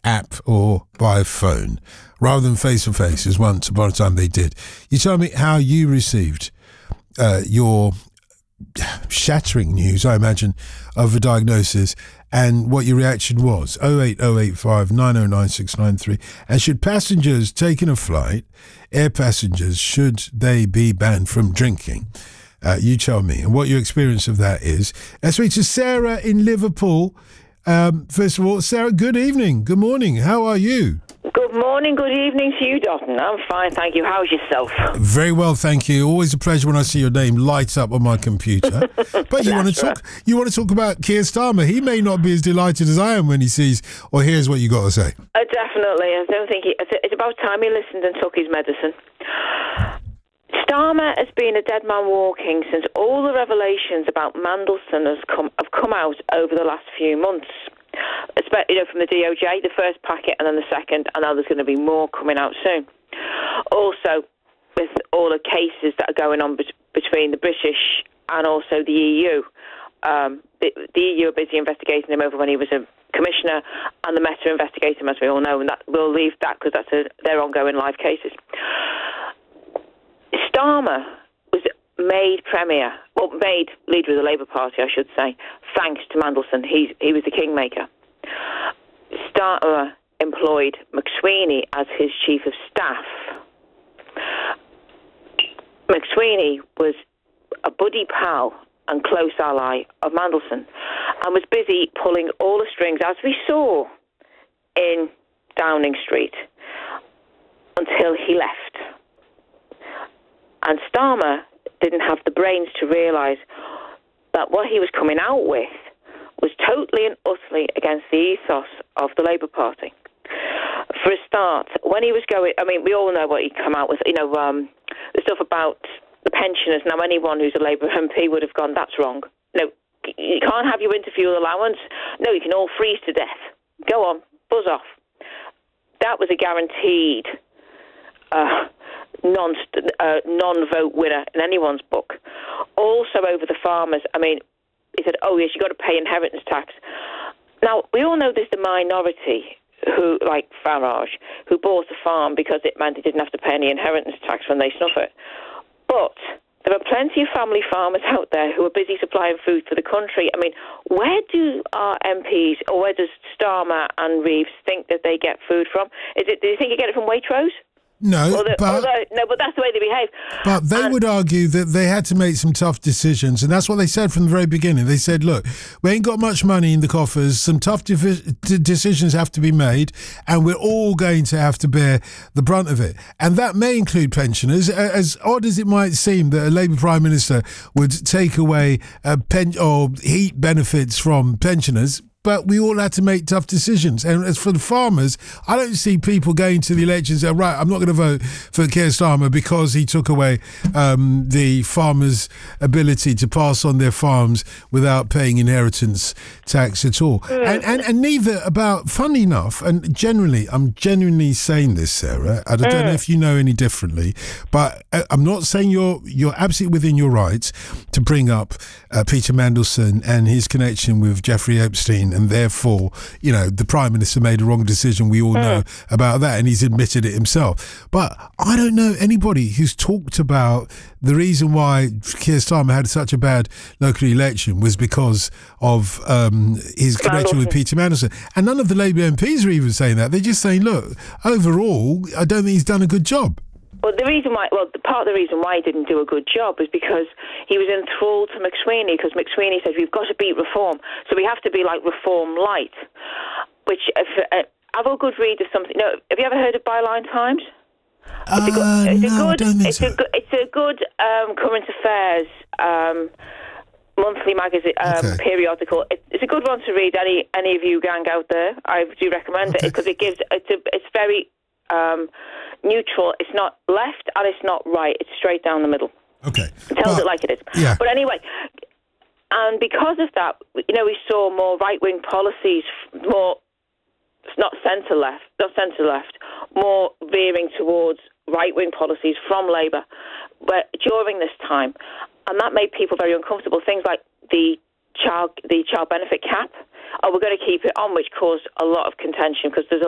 app or by phone rather than face-to-face as once upon a time they did. You tell me how you received your shattering news, I imagine, of a diagnosis and what your reaction was. 08085 909 693. And should passengers taking a flight, air passengers, should they be banned from drinking? You tell me, and what your experience of that is. Let's speak to Sarah in Liverpool. First of all, Sarah, good evening. Good morning. How are you? Good morning, good evening to you, Dotton. I'm fine, thank you. How's yourself? Very well, thank you. Always a pleasure when I see your name light up on my computer. But you want to talk? Right. You want to talk about Keir Starmer? He may not be as delighted as I am when he sees or hears what you got to say. Definitely. I don't think it's about time he listened and took his medicine. Starmer has been a dead man walking since all the revelations about Mandelson have come out over the last few months. Especially, from the DOJ, the first packet and then the second, and now there's going to be more coming out soon. Also, with all the cases that are going on between the British and also the EU, the EU are busy investigating him over when he was a commissioner, and the Met are investigating him, as we all know, and that we'll leave that because that's their ongoing live cases. Starmer was made made leader of the Labour Party, I should say, thanks to Mandelson. He was the kingmaker. Starmer employed McSweeney as his chief of staff. McSweeney was a buddy pal and close ally of Mandelson and was busy pulling all the strings, as we saw in Downing Street, until he left. And Starmer didn't have the brains to realise that what he was coming out with was totally and utterly against the ethos of the Labour Party. For a start, when he was going, we all know what he'd come out with, the stuff about the pensioners. Now, anyone who's a Labour MP would have gone, that's wrong. No, you can't have your winter fuel allowance. No, you can all freeze to death. Go on, buzz off. That was a guaranteed non-vote winner in anyone's book. Also over the farmers, he said, oh yes, you've got to pay inheritance tax. Now, we all know there's the minority who, like Farage, who bought a farm because it meant he didn't have to pay any inheritance tax when they snuff it. But there are plenty of family farmers out there who are busy supplying food for the country. Where do our MPs, or where does Starmer and Reeves think that they get food from? Do you think you get it from Waitrose? No, but that's the way they behave. But they would argue that they had to make some tough decisions, and that's what they said from the very beginning. They said, look, we ain't got much money in the coffers, some tough decisions have to be made, and we're all going to have to bear the brunt of it. And that may include pensioners. As odd as it might seem that a Labour Prime Minister would take away or heat benefits from pensioners, but we all had to make tough decisions. And as for the farmers, I don't see people going to the elections and say, right, I'm not going to vote for Keir Starmer because he took away the farmers' ability to pass on their farms without paying inheritance tax at all. And neither about, funny enough, and generally, I'm genuinely saying this, Sarah, I don't know if you know any differently, but I'm not saying you're absolutely within your rights to bring up Peter Mandelson and his connection with Jeffrey Epstein, and therefore, the Prime Minister made a wrong decision. We all know about that, and he's admitted it himself. But I don't know anybody who's talked about the reason why Keir Starmer had such a bad local election was because of his connection with Peter Mandelson. And none of the Labour MPs are even saying that. They're just saying, look, overall, I don't think he's done a good job. Well, part of the reason why he didn't do a good job is because he was enthralled to McSweeney, because McSweeney said, we've got to beat reform, so we have to be like reform light, which, have a good read of something. No, have you ever heard of Byline Times? It's a good current affairs monthly magazine periodical. It's a good one to read. Any of you gang out there, I do recommend it because it's very neutral. It's not left and it's not right. It's straight down the middle. Okay. It tells it like it is. Yeah. But anyway, and because of that, we saw more right-wing policies, more not centre-left, more veering towards right-wing policies from Labour during this time. And that made people very uncomfortable. Things like the child benefit cap. We're going to keep it on, which caused a lot of contention because there's